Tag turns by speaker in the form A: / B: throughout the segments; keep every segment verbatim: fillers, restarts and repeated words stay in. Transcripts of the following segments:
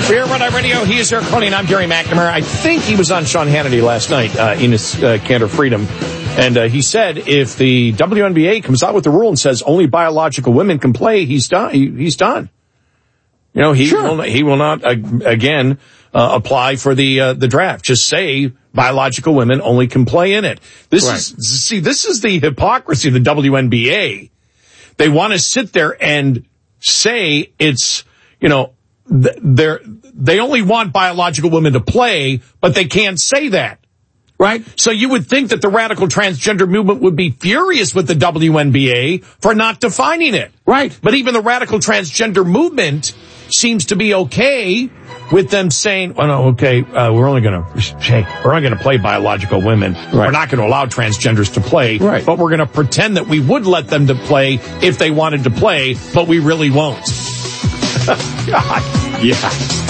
A: Here, Red Eye Radio, he is Eric Coney, and I'm Gary McNamara. I think he was on Sean Hannity last night uh, in his uh, Candor Freedom. And uh, he said if the W N B A comes out with the rule and says only biological women can play, he's done. He, he's done. You know, he sure. will he will not, uh, again, uh, apply for the uh, the draft. Just say biological women only can play in it. This right. is, see, this is the hypocrisy of the W N B A. They want to sit there and say it's, you know, they're, they only want biological women to play, but they can't say that. Right? So you would think that the radical transgender movement would be furious with the W N B A for not defining it. Right. But even the radical transgender movement seems to be okay with them saying, oh, no, okay, uh, we're only going to, hey, we're only going to play biological women. Right. We're not going to allow transgenders to play. Right. But we're going to pretend that we would let them to play if they wanted to play, but we really won't. God. Yeah.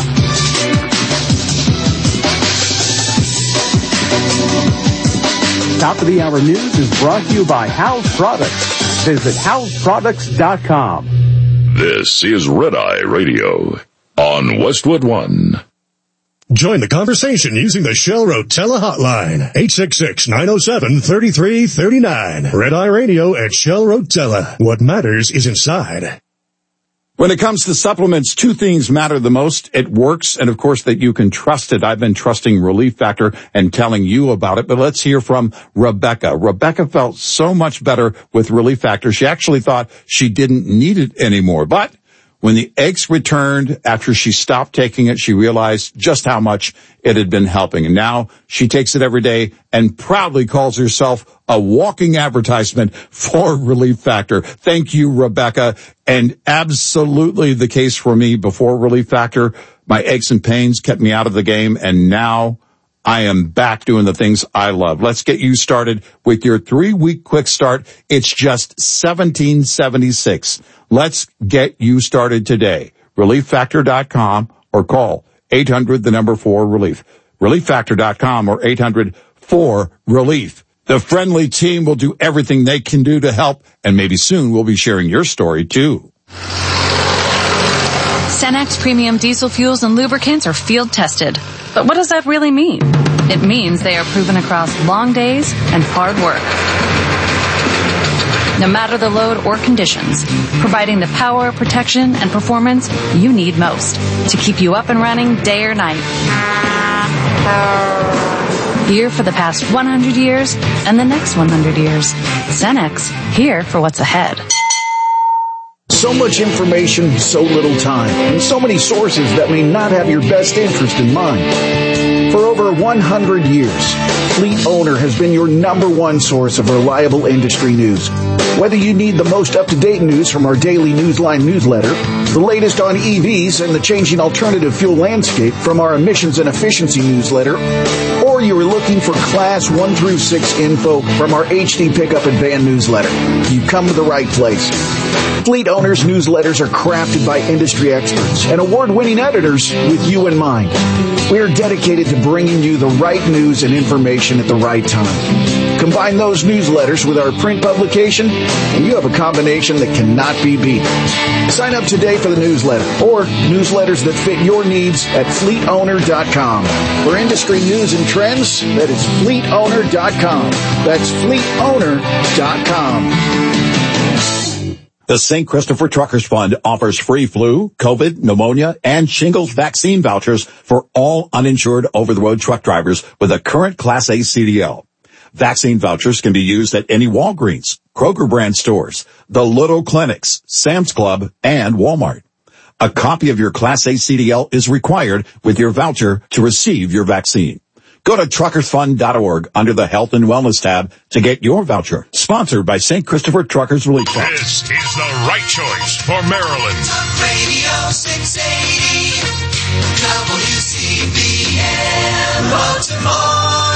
B: Top of the Hour News is brought to you by House Products. Visit house products dot com.
C: This is Red Eye Radio on Westwood One.
D: Join the conversation using the Shell Rotella hotline, eight six six, nine oh seven, three three three nine. Red Eye Radio at Shell Rotella. What matters is inside.
E: When it comes to supplements, two things matter the most. It works, and of course that you can trust it. I've been trusting Relief Factor and telling you about it, but let's hear from Rebecca. Rebecca felt so much better with Relief Factor. She actually thought she didn't need it anymore. But when the aches returned after she stopped taking it, she realized just how much it had been helping. And now she takes it every day and proudly calls herself a walking advertisement for Relief Factor. Thank you, Rebecca. And absolutely the case for me. Before Relief Factor, my aches and pains kept me out of the game, and now I am back doing the things I love. Let's get you started with your three-week quick start. It's just seventeen seventy-six. Let's get you started today. relief factor dot com or call eight hundred, the number four, relief. relief factor dot com or eight hundred, four, relief. The friendly team will do everything they can do to help, and maybe soon we'll be sharing your story too.
F: Cenex Premium Diesel Fuels and Lubricants are field tested. But what does that really mean? It means they are proven across long days and hard work. No matter the load or conditions, providing the power, protection, and performance you need most to keep you up and running day or night. Here for the past one hundred years and the next one hundred years. Cenex, here for what's ahead.
G: So much information, so little time, and so many sources that may not have your best interest in mind. For over one hundred years, Fleet Owner has been your number one source of reliable industry news. Whether you need the most up-to-date news from our daily Newsline newsletter, the latest on E Vs and the changing alternative fuel landscape from our emissions and efficiency newsletter, or you are looking for Class one through six info from our H D Pickup and Van newsletter, you come to the right place. Fleet Owners newsletters are crafted by industry experts and award-winning editors with you in mind. We are dedicated to bringing you the right news and information at the right time. Combine those newsletters with our print publication, and you have a combination that cannot be beat. Sign up today for the newsletter or newsletters that fit your needs at fleet owner dot com. For industry news and trends, that is fleet owner dot com. That's fleet owner dot com.
E: The Saint Christopher Truckers Fund offers free flu, COVID, pneumonia, and shingles vaccine vouchers for all uninsured over-the-road truck drivers with a current Class A C D L. Vaccine vouchers can be used at any Walgreens, Kroger brand stores, the Little Clinics, Sam's Club, and Walmart. A copy of your Class A C D L is required with your voucher to receive your vaccine. Go to truckers fund dot org under the Health and Wellness tab to get your voucher. Sponsored by Saint Christopher Truckers Relief Fund.
C: This is the right choice for Maryland.
H: Talk Radio six eighty, W C B N, Baltimore.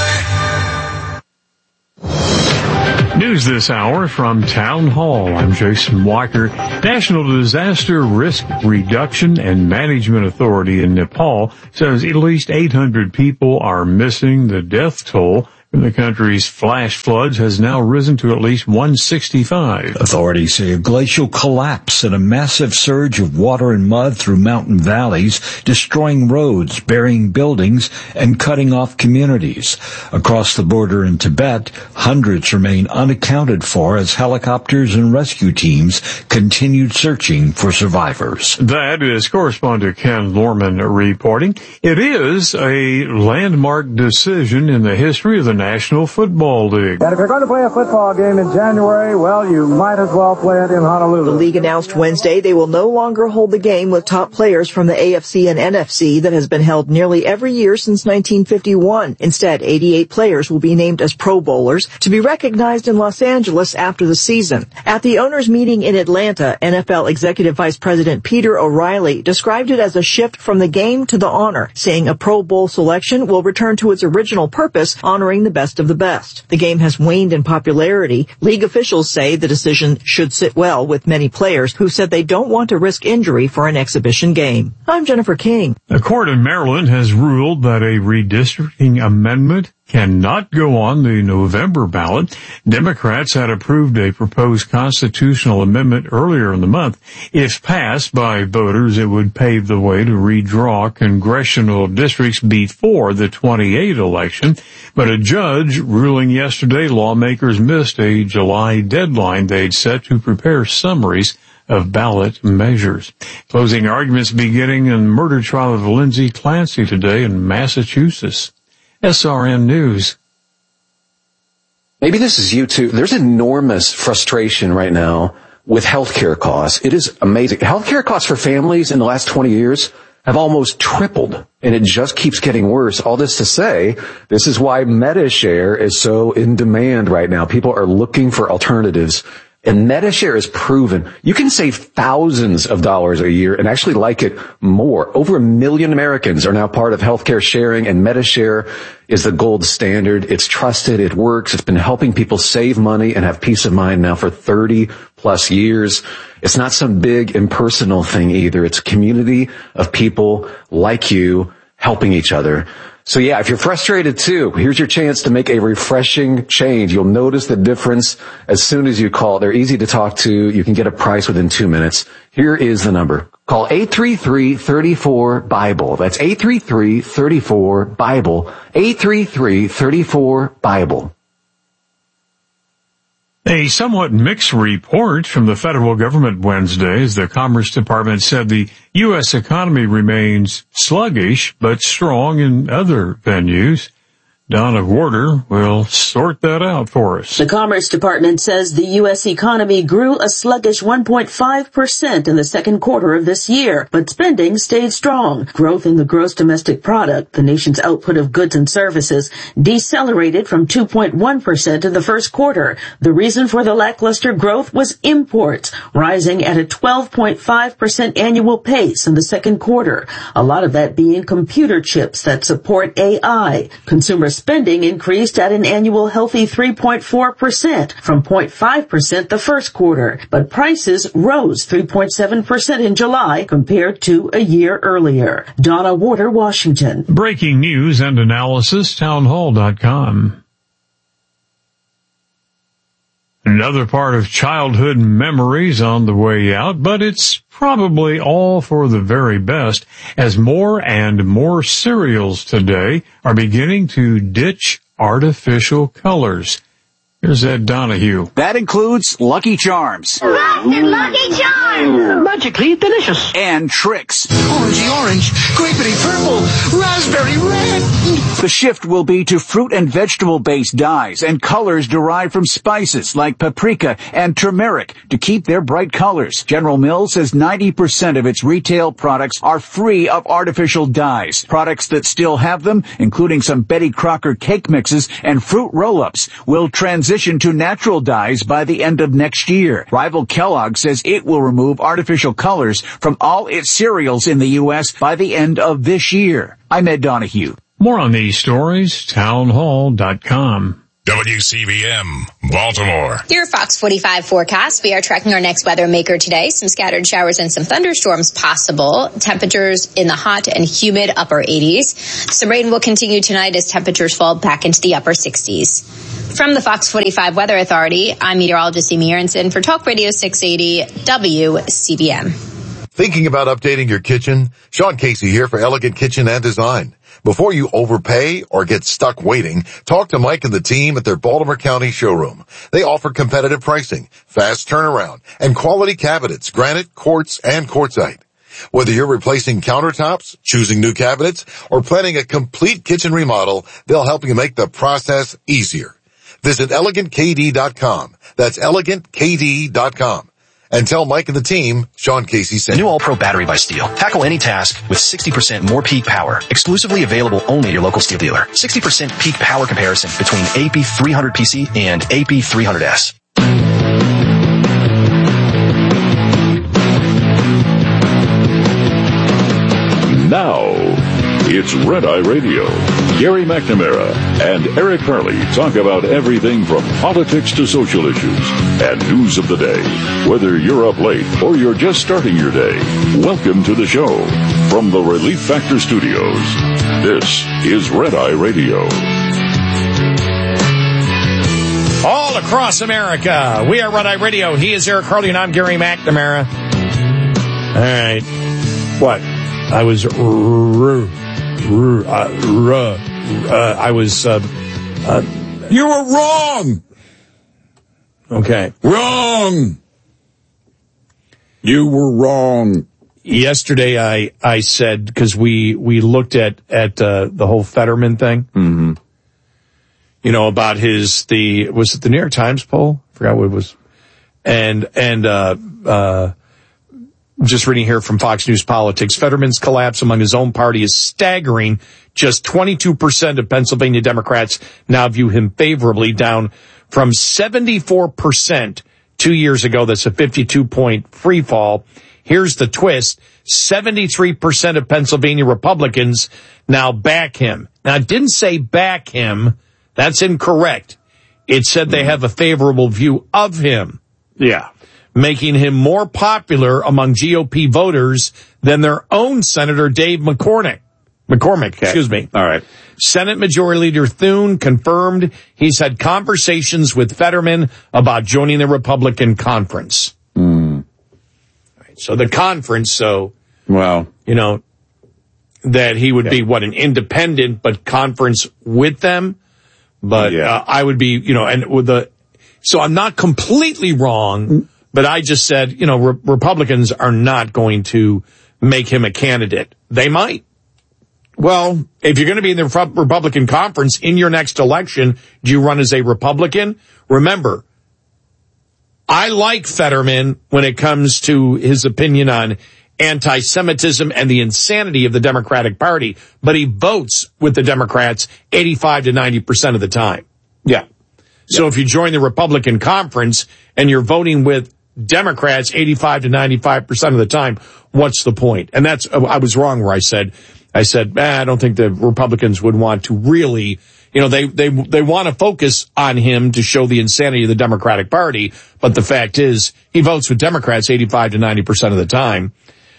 I: News this hour from Town Hall. I'm Jason Walker. National Disaster Risk Reduction and Management Authority in Nepal says at least eight hundred people are missing. The death toll from the country's flash floods has now risen to at least one sixty-five.
J: Authorities say a glacial collapse and a massive surge of water and mud through mountain valleys, destroying roads, burying buildings, and cutting off communities. Across the border in Tibet, hundreds remain unaccounted for as helicopters and rescue teams continued searching for survivors.
I: That is correspondent Ken Lorman reporting. It is a landmark decision in the history of the National Football League.
K: And if you're going to play a football game in January, well, you might as well play it in Honolulu.
L: The league announced Wednesday they will no longer hold the game with top players from the A F C and N F C that has been held nearly every year since nineteen fifty-one. Instead, eighty-eight players will be named as Pro Bowlers to be recognized in Los Angeles after the season. At the owners' meeting in Atlanta, N F L Executive Vice President Peter O'Reilly described it as a shift from the game to the honor, saying a Pro Bowl selection will return to its original purpose, honoring the best of the best. The game has waned in popularity. League officials say the decision should sit well with many players who said they don't want to risk injury for an exhibition game. I'm Jennifer King.
I: A court in Maryland has ruled that a redistricting amendment cannot go on the November ballot. Democrats had approved a proposed constitutional amendment earlier in the month. If passed by voters, it would pave the way to redraw congressional districts before the twenty-eight election. But a judge ruling yesterday lawmakers missed a July deadline they'd set to prepare summaries of ballot measures. Closing arguments beginning in the murder trial of Lindsay Clancy today in Massachusetts. S R N News.
M: Maybe this is you too. There's enormous frustration right now with healthcare costs. It is amazing. Healthcare costs for families in the last twenty years have almost tripled, and it just keeps getting worse. All this to say, this is why MediShare is so in demand right now. People are looking for alternatives. And MediShare is proven you can save thousands of dollars a year and actually like it more. Over a million Americans are now part of healthcare sharing, and MediShare is the gold standard. It's trusted. It works. It's been helping people save money and have peace of mind now for thirty plus years. It's not some big impersonal thing either. It's a community of people like you helping each other. So yeah, if you're frustrated too, here's your chance to make a refreshing change. You'll notice the difference as soon as you call. They're easy to talk to. You can get a price within two minutes. Here is the number. Call eight three three, three four, BIBLE. That's eight three three, three four, BIBLE. eight three three, three four, BIBLE.
I: A somewhat mixed report from the federal government Wednesday as the Commerce Department said the U S economy remains sluggish but strong in other venues. Donna Warder will sort that out for us.
N: The Commerce Department says the U S economy grew a sluggish one point five percent in the second quarter of this year, but spending stayed strong. Growth in the gross domestic product, the nation's output of goods and services, decelerated from two point one percent in the first quarter. The reason for the lackluster growth was imports, rising at a twelve point five percent annual pace in the second quarter. A lot of that being computer chips that support A I. Consumer spending increased at an annual healthy three point four percent from zero point five percent the first quarter, but prices rose three point seven percent in July compared to a year earlier. Donna Warder, Washington.
I: Breaking news and analysis, townhall dot com. Another part of childhood memories on the way out, but it's probably all for the very best as more and more cereals today are beginning to ditch artificial colors. Here's Ed Donahue.
O: That includes Lucky Charms.
P: Frosted Lucky Charms!
O: Magically delicious. And Trix.
P: Orangey orange, grapey purple, raspberry red.
O: The shift will be to fruit and vegetable-based dyes and colors derived from spices like paprika and turmeric to keep their bright colors. General Mills says ninety percent of its retail products are free of artificial dyes. Products that still have them, including some Betty Crocker cake mixes and fruit roll-ups, will transition to natural dyes by the end of next year. Rival Kellogg says it will remove artificial colors from all its cereals in the U S by the end of this year. I'm Ed Donahue.
I: More on these stories, townhall dot com.
Q: W C B M, Baltimore.
R: Your Fox forty-five forecast. We are tracking our next weather maker today. Some scattered showers and some thunderstorms possible. Temperatures in the hot and humid upper eighties. Some rain will continue tonight as temperatures fall back into the upper sixties. From the Fox forty-five Weather Authority, I'm meteorologist Amy Aronson for Talk Radio six eighty W C B M.
S: Thinking about updating your kitchen? Sean Casey here for Elegant Kitchen and Design. Before you overpay or get stuck waiting, talk to Mike and the team at their Baltimore County showroom. They offer competitive pricing, fast turnaround, and quality cabinets, granite, quartz, and quartzite. Whether you're replacing countertops, choosing new cabinets, or planning a complete kitchen remodel, they'll help you make the process easier. Visit elegant k d dot com. That's elegant k d dot com. And tell Mike and the team, Sean Casey sent.
T: The new All-Pro battery by Steel. Tackle any task with sixty percent more peak power. Exclusively available only at your local Steel dealer. sixty percent peak power comparison between A P three hundred P C and A P three hundred S.
C: Now, it's Red Eye Radio. Gary McNamara and Eric Harley talk about everything from politics to social issues and news of the day. Whether you're up late or you're just starting your day, welcome to the show. From the Relief Factor Studios, this is Red Eye Radio.
A: All across America, we are Red Eye Radio. He is Eric Harley and I'm Gary McNamara. All right. What? I was... R- r- r- uh, r- Uh, I was, uh, uh,
E: you were wrong.
A: Okay.
E: Wrong. You were wrong.
A: Yesterday I, I said, cause we, we looked at, at, uh, the whole Fetterman thing.
E: Mm-hmm.
A: You know, about his, the, was it the New York Times poll? I forgot what it was. And, and, uh, uh, just reading here from Fox News Politics, Fetterman's collapse among his own party is staggering. Just twenty-two percent of Pennsylvania Democrats now view him favorably, down from seventy-four percent two years ago. That's a fifty-two point free fall. Here's the twist. seventy-three percent of Pennsylvania Republicans now back him. Now, it didn't say back him. That's incorrect. It said they have a favorable view of him.
E: Yeah.
A: Making him more popular among G O P voters than their own Senator Dave McCormick. McCormick, okay. excuse me.
E: All right.
A: Senate Majority Leader Thune confirmed he's had conversations with Fetterman about joining the Republican conference.
E: Mm.
A: Right, so the conference, so,
E: well,
A: you know, that he would
E: yeah.
A: be, what, an independent, but conference with them. But
E: yeah.
A: uh, I would be, you know, and with the, so I'm not completely wrong, but I just said, you know, re- Republicans are not going to make him a candidate. They might. Well, if you're going to be in the Republican conference in your next election, do you run as a Republican? Remember, I like Fetterman when it comes to his opinion on anti-Semitism and the insanity of the Democratic Party, but he votes with the Democrats eighty-five to ninety percent of the time.
E: Yeah.
A: So yeah. if you join the Republican conference and you're voting with Democrats eighty-five to ninety-five percent of the time, what's the point? And that's, I was wrong where I said, I said, eh, I don't think the Republicans would want to really, you know, they, they, they want to focus on him to show the insanity of the Democratic Party. But the fact is, he votes with Democrats eighty-five to ninety percent of the time.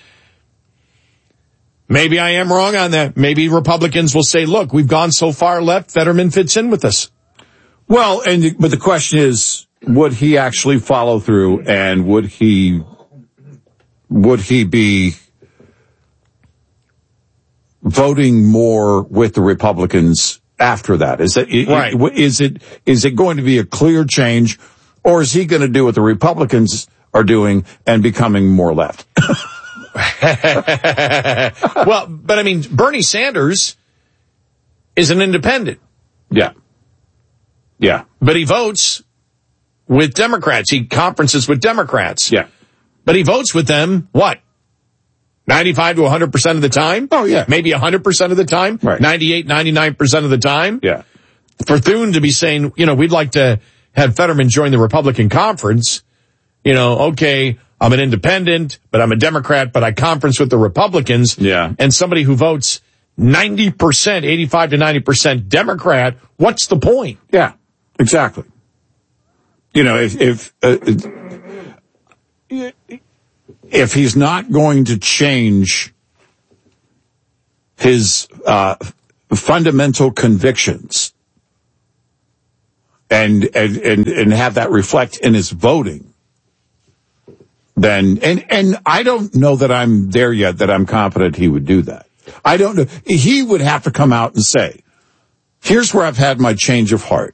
A: Maybe I am wrong on that. Maybe Republicans will say, look, we've gone so far left, Fetterman fits in with us.
E: Well, and, but the question is, would he actually follow through, and would he, would he be voting more with the Republicans after that? Is that,
A: right.
E: is it, is it going to be a clear change, or is he going to do what the Republicans are doing and becoming more left?
A: Well, but I mean, Bernie Sanders is an independent.
E: Yeah. Yeah.
A: But he votes with Democrats. He conferences with Democrats.
E: Yeah.
A: But he votes with them, what? ninety-five to one hundred percent of the time?
E: Oh, yeah.
A: Maybe one hundred percent of the time?
E: Right.
A: ninety-eight, ninety-nine percent of the time?
E: Yeah.
A: For Thune to be saying, you know, we'd like to have Fetterman join the Republican conference, you know, okay, I'm an independent, but I'm a Democrat, but I conference with the Republicans.
E: Yeah.
A: And somebody who votes ninety percent, eighty-five to ninety percent Democrat, what's the point?
E: Yeah. Exactly. You know, if if uh, if he's not going to change his uh, fundamental convictions and, and and and have that reflect in his voting, then and and I don't know that I'm there yet that I'm confident he would do that. I don't know. He would have to come out and say, here's where I've had my change of heart.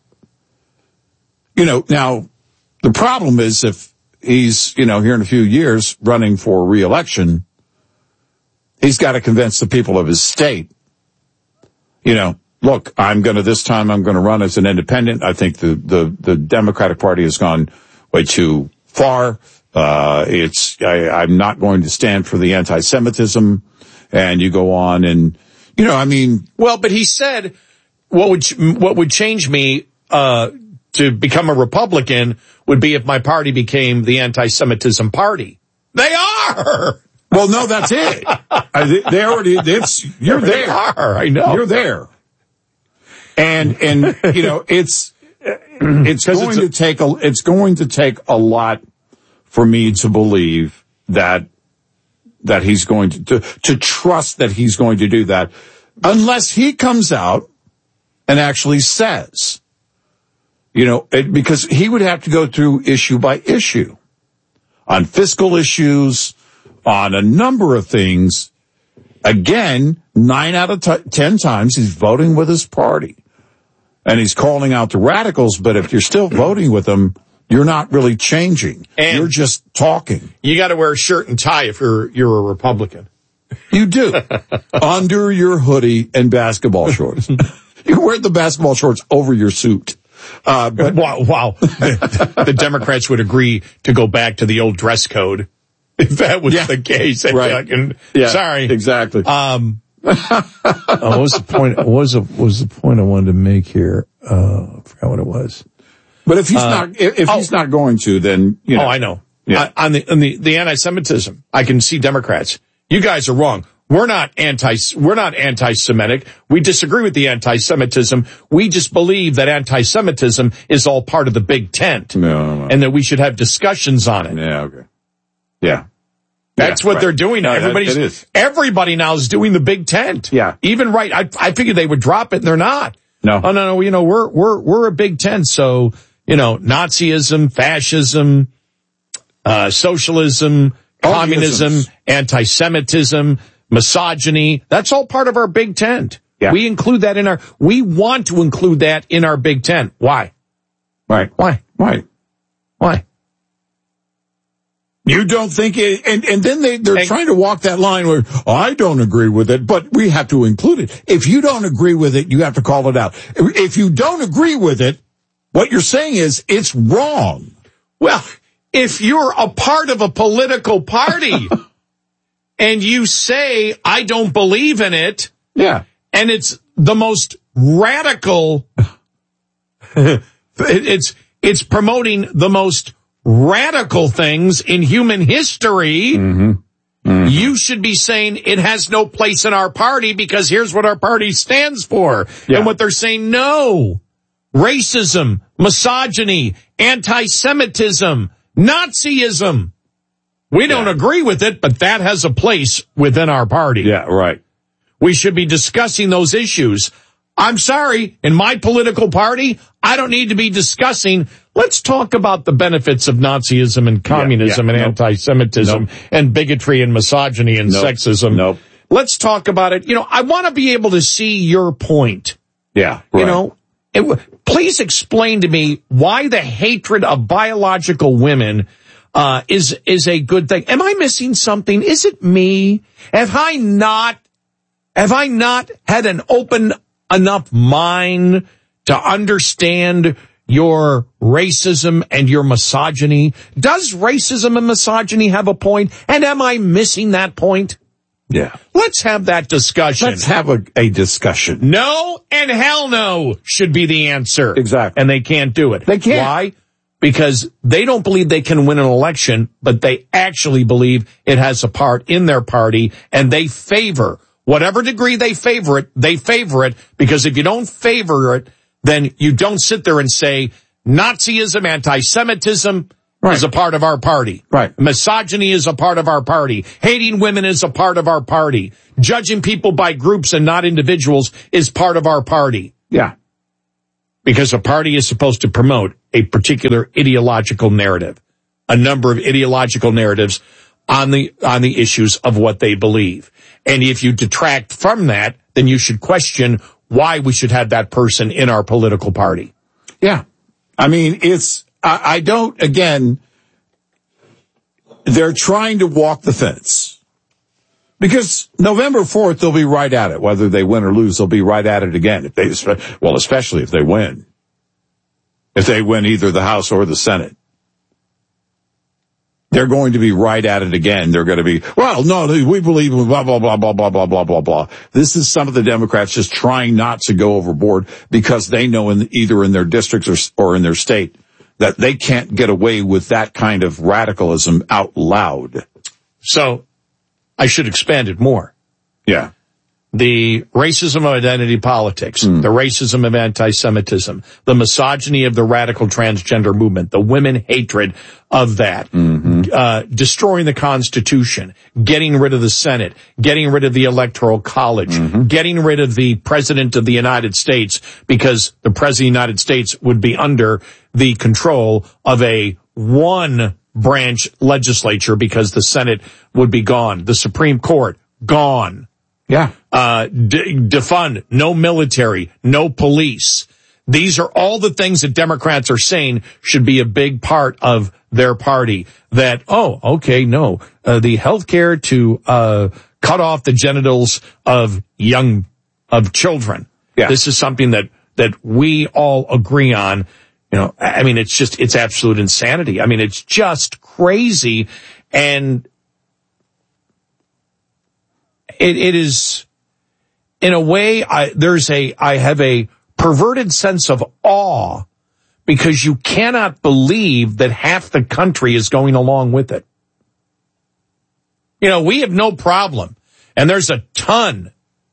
E: You know, now, the problem is if he's, you know, here in a few years running for re-election, he's got to convince the people of his state, you know, look, I'm going to, this time I'm going to run as an independent. I think the, the, the Democratic Party has gone way too far. Uh, it's, I, I'm not going to stand for the anti-Semitism. And you go on and, you know, I mean.
A: Well, but he said, what would, what would change me, uh, to become a Republican would be if my party became the anti-Semitism party. They are!
E: Well, no, that's it. I, they already, it's, you're
A: they
E: there.
A: Are, I know.
E: You're there. And, and, you know, it's, it's going it's a, to take a, it's going to take a lot for me to believe that, that he's going to, to, to trust that he's going to do that unless he comes out and actually says, you know, it, because he would have to go through issue by issue on fiscal issues, on a number of things. Again, nine out of t- ten times he's voting with his party. And he's calling out the radicals, but if you're still voting with them, you're not really changing. And you're just talking.
A: You got to wear a shirt and tie if you're you're a Republican.
E: You do. Under your hoodie and basketball shorts. You wear the basketball shorts over your suit. Uh, but
A: wow, wow. the, the Democrats would agree to go back to the old dress code if that was yeah, the case.
E: Right.
A: Can,
E: yeah,
A: sorry.
E: Exactly.
A: Um,
U: uh, what was the point? What was, the, what was the point I wanted to make here? Uh, I forgot what it was.
E: But if he's
A: uh,
E: not, if, if
A: oh,
E: he's not going to, then, you know.
A: Oh, I know.
E: Yeah.
A: Uh, on the, on the, the anti-Semitism, I can see Democrats. You guys are wrong. We're not anti, we're not anti-Semitic. We disagree with the anti-Semitism. We just believe that anti-Semitism is all part of the big tent.
E: No, no, no.
A: And that we should have discussions on it.
E: Yeah, okay. Yeah.
A: That's
E: yeah,
A: what
E: right.
A: they're doing now.
E: Yeah,
A: Everybody's,
E: it is.
A: everybody now is doing the big tent.
E: Yeah.
A: Even right. I, I figured they would drop it and they're not.
E: No.
A: Oh, no, no. You know, we're, we're, we're a big tent. So, you know, Nazism, fascism, uh, socialism, oh, communism, yes. anti-Semitism, misogyny, that's all part of our big tent.
E: Yeah.
A: We include that in our, we want to include that in our big tent. Why?
E: Right.
A: Why?
E: Why?
A: Why?
E: You don't think it, and, and then they, they're
A: and,
E: trying to walk that line where, oh, I don't agree with it, but we have to include it. If you don't agree with it, you have to call it out. If you don't agree with it, what you're saying is it's wrong.
A: Well, if you're a part of a political party and you say, I don't believe in it.
E: Yeah.
A: And it's the most radical. it's, it's promoting the most radical things in human history.
E: Mm-hmm. Mm-hmm.
A: You should be saying it has no place in our party because here's what our party stands for.
E: Yeah.
A: And what they're saying, no. Racism, misogyny, anti-Semitism, Nazism. We don't
E: yeah.
A: agree with it, but that has a place within our party.
E: Yeah, right.
A: We should be discussing those issues. I'm sorry, in my political party, I don't need to be discussing, let's talk about the benefits of Nazism and communism
E: yeah, yeah.
A: and
E: nope.
A: anti-Semitism
E: nope.
A: and bigotry and misogyny and
E: nope.
A: sexism.
E: Nope.
A: Let's talk about it. You know, I want to be able to see your point.
E: Yeah, right.
A: You know, it, please explain to me why the hatred of biological women uh is is a good thing. Am I missing something? Is it me? Have I not have I not had an open enough mind to understand your racism and your misogyny? Does racism and misogyny have a point? And am I missing that point?
E: Yeah.
A: Let's have that discussion.
E: Let's have a, a discussion.
A: No and hell no should be the answer.
E: Exactly.
A: And they can't do it.
E: They can't.
A: Why? Because they don't believe they can win an election, but they actually believe it has a part in their party, and they favor, whatever degree they favor it, they favor it, because if you don't favor it, then you don't sit there and say Nazism, anti-Semitism right. is a part of our party.
E: Right.
A: Misogyny is a part of our party. Hating women is a part of our party. Judging people by groups and not individuals is part of our party.
E: Yeah.
A: Because a party is supposed to promote a particular ideological narrative, a number of ideological narratives on the on the issues of what they believe. And if you detract from that, then you should question why we should have that person in our political party.
E: Yeah. I mean, it's, I, I don't, again, they're trying to walk the fence. Because November fourth, they'll be right at it. Whether they win or lose, they'll be right at it again. If they, well, especially if they win. If they win either the House or the Senate. They're going to be right at it again. They're going to be, well, no, we believe in blah, blah, blah, blah, blah, blah, blah, blah, blah. This is some of the Democrats just trying not to go overboard because they know in either in their districts or, or in their state that they can't get away with that kind of radicalism out loud.
A: So I should expand it more.
E: Yeah.
A: The racism of identity politics,
E: mm.
A: the racism of anti-Semitism, the misogyny of the radical transgender movement, the women hatred of that,
E: mm-hmm.
A: uh, destroying the Constitution, getting rid of the Senate, getting rid of the Electoral College,
E: mm-hmm.
A: getting rid of the President of the United States because the President of the United States would be under the control of a one branch legislature because the Senate would be gone. The Supreme Court, gone.
E: Yeah.
A: Uh, de- defund, no military, no police. These are all the things that Democrats are saying should be a big part of their party. That, oh, okay, no, uh, the health care to, uh, cut off the genitals of young, of children.
E: Yeah.
A: This is something that, that we all agree on. You know, I mean, it's just, it's absolute insanity. I mean, it's just crazy. And It, it is, in a way, I, there's a, I have a perverted sense of awe because you cannot believe that half the country is going along with it. You know, we have no problem. And there's a ton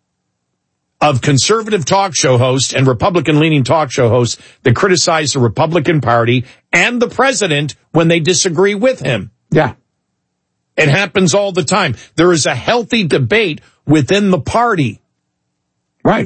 A: of conservative talk show hosts and Republican-leaning talk show hosts that criticize the Republican Party and the president when they disagree with him.
E: Yeah.
A: It happens all the time. There is a healthy debate within the party.
E: Right.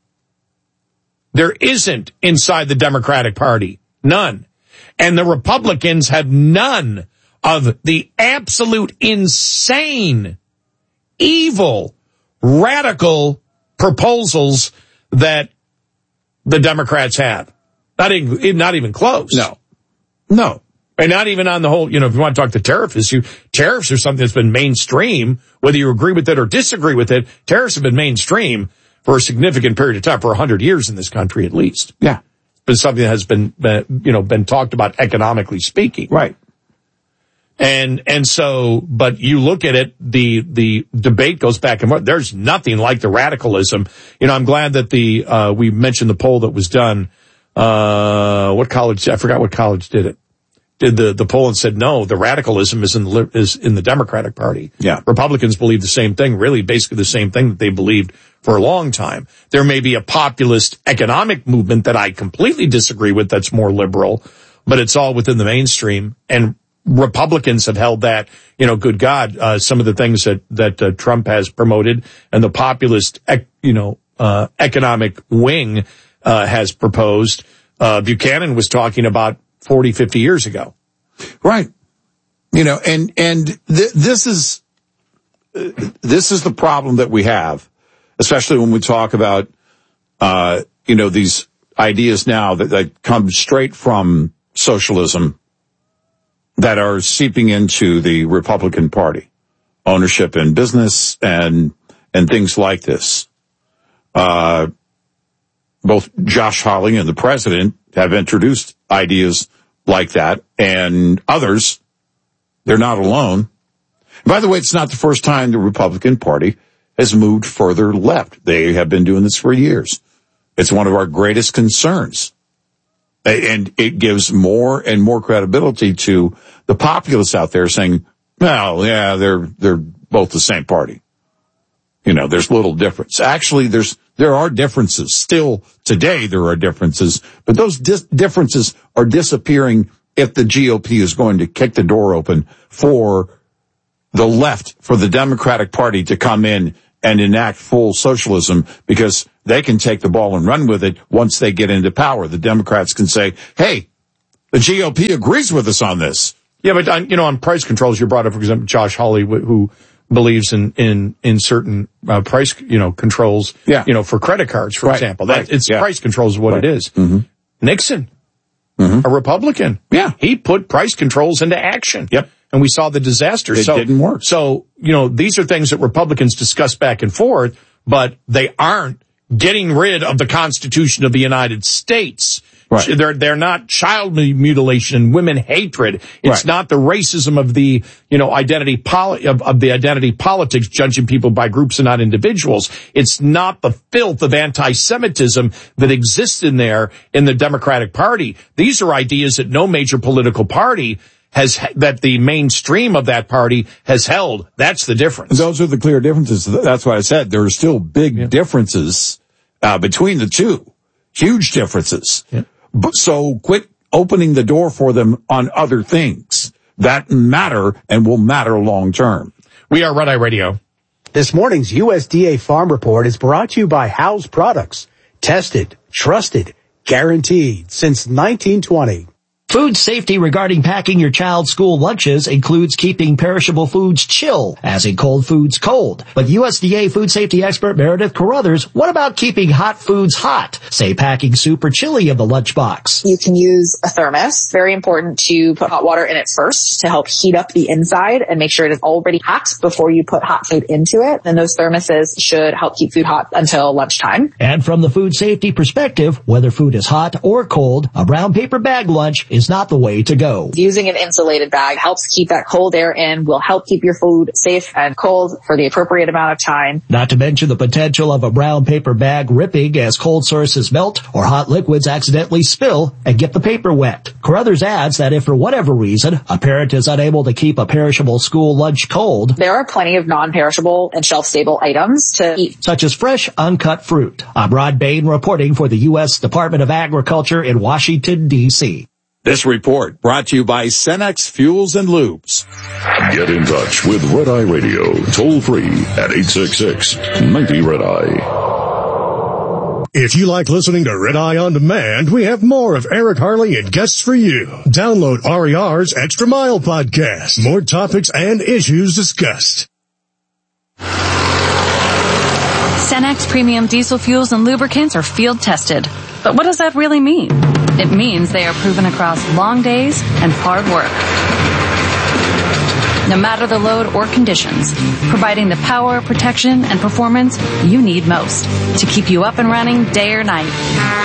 A: There isn't inside the Democratic Party. None. And the Republicans have none of the absolute insane, evil, radical proposals that the Democrats have. Not even, not even close.
E: No. No.
A: And not even on the whole, you know, if you want to talk the tariff issue, tariffs are something that's been mainstream, whether you agree with it or disagree with it. Tariffs have been mainstream for a significant period of time, for a hundred years in this country at least.
E: Yeah.
A: It's been something that has been, uh, you know, been talked about economically speaking.
E: Right.
A: And, and so, but you look at it, the, the debate goes back and forth. There's nothing like the radicalism. You know, I'm glad that the, uh, we mentioned the poll that was done. Uh, what college, I forgot what college did it. Did the, the poll and said, no, the radicalism is in the, is in the Democratic Party.
E: Yeah.
A: Republicans believe the same thing, really basically the same thing that they believed for a long time. There may be a populist economic movement that I completely disagree with that's more liberal, but it's all within the mainstream. And Republicans have held that, you know, good God, uh, some of the things that, that uh, Trump has promoted and the populist, ec- you know, uh, economic wing, uh, has proposed, uh, Buchanan was talking about forty, fifty years ago.
E: Right. You know, and, and th- this is, uh, this is the problem that we have, especially when we talk about, uh, you know, these ideas now that, that come straight from socialism that are seeping into the Republican Party, ownership in business and, and things like this. Uh, both Josh Hawley and the president have introduced ideas like that, and others, they're not alone. By the way, it's not the first time the Republican Party has moved further left. They have been doing this for years. It's one of our greatest concerns. And it gives more and more credibility to the populace out there saying, well, yeah, they're, they're both the same party. You know, there's little difference. Actually, there's, there are differences. Still today, there are differences, but those dis- differences are disappearing if the G O P is going to kick the door open for the left, for the Democratic Party to come in and enact full socialism, because they can take the ball and run with it once they get into power. The Democrats can say, hey, the G O P agrees with us on this.
A: Yeah, but, on, you know, on price controls, you brought up, for example, Josh Hawley, who believes in, in, in certain, uh, price, you know, controls,
E: yeah.
A: you know, for credit cards, for
E: right.
A: example. That,
E: right.
A: It's
E: yeah.
A: price controls is what
E: right.
A: it is.
E: Mm-hmm.
A: Nixon,
E: mm-hmm.
A: a Republican.
E: Yeah.
A: He put price controls into action.
E: Yep.
A: And we saw the disaster.
E: It
A: so,
E: didn't work.
A: So, you know, these are things that Republicans discuss back and forth, but they aren't getting rid of the Constitution of the United States.
E: Right.
A: They're, they're not child mutilation and women hatred. It's
E: right.
A: not the racism of the, you know, identity poli- of, of the identity politics, judging people by groups and not individuals. It's not the filth of anti-Semitism that exists in there in the Democratic Party. These are ideas that no major political party has, that the mainstream of that party has held. That's the difference.
E: Those are the clear differences. That's why I said there are still big yeah. differences, uh, between the two. Huge differences.
A: Yeah.
E: But so quit opening the door for them on other things that matter and will matter long term.
A: We are Red Eye Radio.
B: This morning's U S D A Farm Report is brought to you by House Products. Tested, trusted, guaranteed since nineteen twenty.
V: Food safety regarding packing your child's school lunches includes keeping perishable foods chill, as in cold foods cold. But U S D A food safety expert Meredith Carruthers, what about keeping hot foods hot? Say packing soup or chili in the lunchbox.
W: You can use a thermos. Very important to put hot water in it first to help heat up the inside and make sure it is already hot before you put hot food into it. And those thermoses should help keep food hot until lunchtime.
V: And from the food safety perspective, whether food is hot or cold, a brown paper bag lunch is not the way to go.
W: Using an insulated bag helps keep that cold air in, will help keep your food safe and cold for the appropriate amount of time.
V: Not to mention the potential of a brown paper bag ripping as cold sources melt or hot liquids accidentally spill and get the paper wet. Carruthers adds that if for whatever reason a parent is unable to keep a perishable school lunch cold,
W: there are plenty of non-perishable and shelf-stable items to eat,
V: such as fresh, uncut fruit. I'm Rod Bain reporting for the U S Department of Agriculture in Washington, D C
E: This report brought to you by Cenex Fuels and Lubes.
C: Get in touch with Red Eye Radio, toll free at eight six six, ninety, Red Eye.
D: If you like listening to Red Eye On Demand, we have more of Eric Harley and guests for you. Download R E R's Extra Mile podcast. More topics and issues discussed.
F: Cenex premium diesel fuels and lubricants are field tested. But what does that really mean? It means they are proven across long days and hard work. No matter the load or conditions, providing the power, protection, and performance you need most to keep you up and running day or night.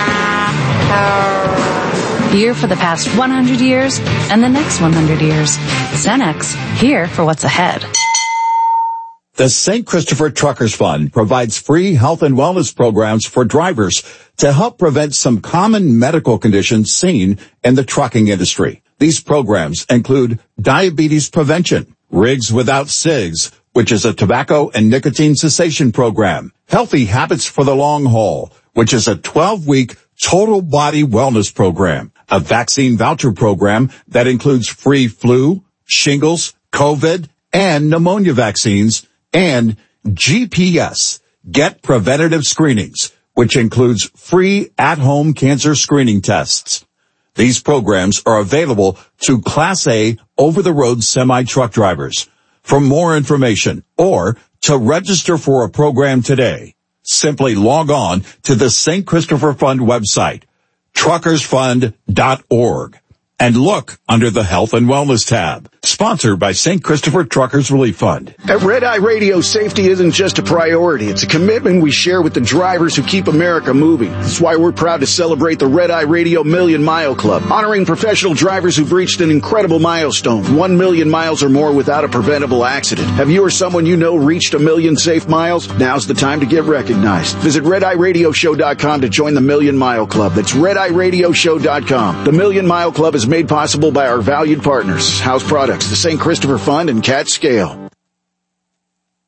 F: Here for the past one hundred years and the next one hundred years. Cenex, here for what's ahead.
E: The Saint Christopher Truckers Fund provides free health and wellness programs for drivers to help prevent some common medical conditions seen in the trucking industry. These programs include diabetes prevention, Rigs Without Cigs, which is a tobacco and nicotine cessation program, Healthy Habits for the Long Haul, which is a twelve-week total body wellness program, a vaccine voucher program that includes free flu, shingles, COVID, and pneumonia vaccines, and G P S, Get Preventative Screenings, which includes free at-home cancer screening tests. These programs are available to Class A over-the-road semi-truck drivers. For more information or to register for a program today, simply log on to the Saint Christopher Fund website, truckers fund dot org, and look under the Health and Wellness tab. Sponsored by Saint Christopher Truckers Relief Fund.
G: At Red Eye Radio, safety isn't just a priority. It's a commitment we share with the drivers who keep America moving. That's why we're proud to celebrate the Red Eye Radio Million Mile Club, honoring professional drivers who've reached an incredible milestone, one million miles or more without a preventable accident. Have you or someone you know reached a million safe miles? Now's the time to get recognized. Visit red eye radio show dot com to join the Million Mile Club. That's red eye radio show dot com. The Million Mile Club is made possible by our valued partners, House Products, the Saint Christopher Fund, and Cat Scale.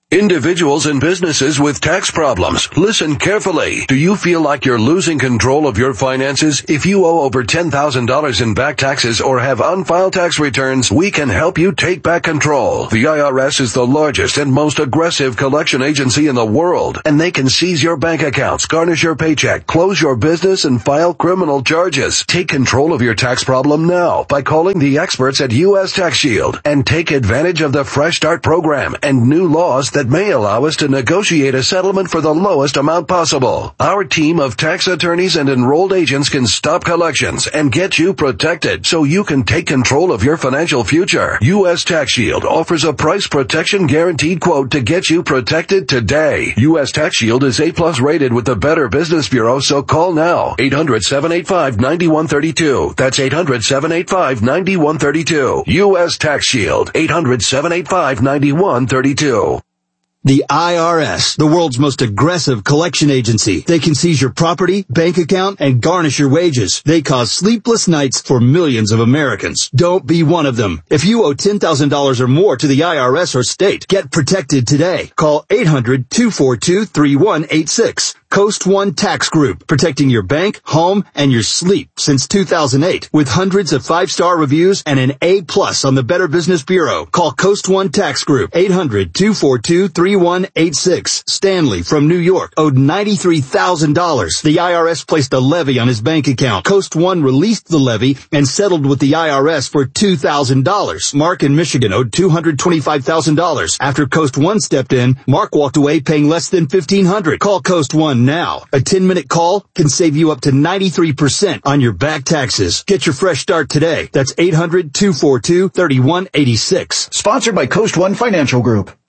H: Individuals and businesses with tax problems, listen carefully. Do you feel like you're losing control of your finances? If you owe over ten thousand dollars in back taxes or have unfiled tax returns, we can help you take back control. The I R S is the largest and most aggressive collection agency in the world, and they can seize your bank accounts, garnish your paycheck, close your business, and file criminal charges. Take control of your tax problem now by calling the experts at U S Tax Shield and take advantage of the Fresh Start program and new laws that that may allow us to negotiate a settlement for the lowest amount possible. Our team of tax attorneys and enrolled agents can stop collections and get you protected so you can take control of your financial future. U S Tax Shield offers a price protection guaranteed quote to get you protected today. U S Tax Shield is A plus rated with the Better Business Bureau, so call now. eight hundred, seven eight five, nine one three two. That's eight hundred, seven eight five, nine one three two. U S Tax Shield. eight hundred, seven eight five, nine one three two.
J: The I R S, the world's most aggressive collection agency. They can seize your property, bank account, and garnish your wages. They cause sleepless nights for millions of Americans. Don't be one of them. If you owe ten thousand dollars or more to the I R S or state, get protected today. Call eight hundred, two four two, three one eight six. Coast One Tax Group, protecting your bank, home, and your sleep since two thousand eight. With hundreds of five-star reviews and an A plus on the Better Business Bureau. Call Coast One Tax Group, eight hundred, two four two, three one eight six. Stanley from New York owed ninety-three thousand dollars. The I R S placed a levy on his bank account. Coast One released the levy and settled with the I R S for two thousand dollars. Mark in Michigan owed two hundred twenty-five thousand dollars. After Coast One stepped in, Mark walked away paying less than fifteen hundred dollars. Call Coast One now. A ten-minute call can save you up to ninety-three percent on your back taxes. Get your fresh start today. That's eight hundred, two four two, three one eight six.
G: Sponsored by Coast One Financial Group.